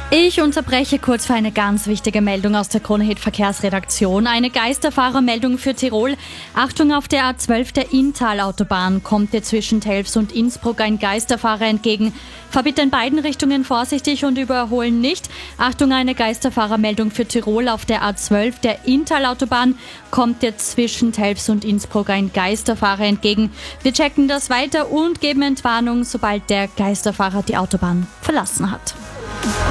Ich unterbreche kurz für eine ganz wichtige Meldung aus der Krone-Hit Verkehrsredaktion. Eine Geisterfahrermeldung für Tirol. Achtung, auf der A12 der Inntal-Autobahn kommt dir zwischen Telfs und Innsbruck ein Geisterfahrer entgegen. Fahr bitte in beiden Richtungen vorsichtig und überholen nicht. Achtung, eine Geisterfahrermeldung für Tirol. Auf der A12 der Inntal-Autobahn kommt dir zwischen Telfs und Innsbruck ein Geisterfahrer entgegen. Wir checken das weiter und geben Entwarnung, sobald der Geisterfahrer die Autobahn verlassen hat.